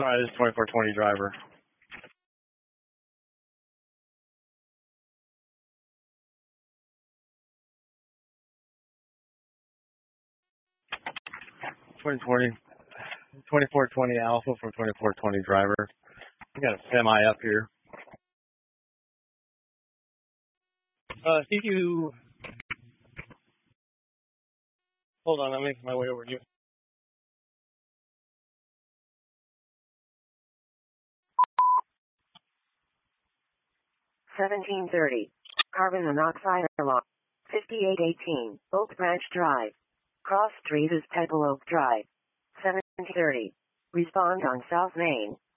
Sorry, this is 2420 driver. Twenty 2420 Alpha from 2420 driver. We got a semi up here. Hold on, I'm making my way over to you. $17.30. Carbon monoxide alarm. 5818. Oak Branch Drive. Cross Street is Pebble Oak Drive. $17.30. Respond on South Main.